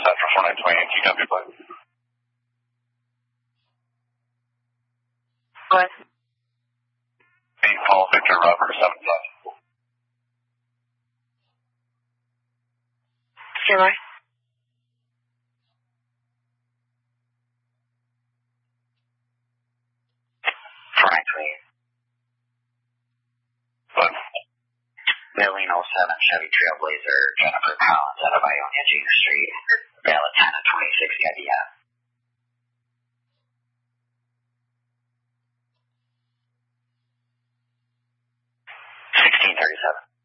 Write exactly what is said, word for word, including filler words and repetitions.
for four nine twenty-eight, T W, please. What? eight Paul Victor Robert seven five. Stand by. four nine twenty-eight. What? Billing oh seven Chevy Trailblazer, Jennifer Collins out of Ionia Junior Street. Valid ten of twenty-six I D F. sixteen thirty-seven.